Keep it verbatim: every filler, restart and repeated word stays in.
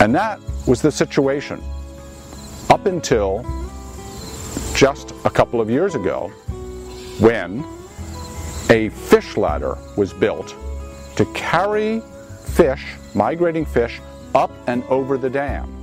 And that was the situation up until just a couple of years ago, when a fish ladder was built to carry fish, migrating fish, up and over the dam.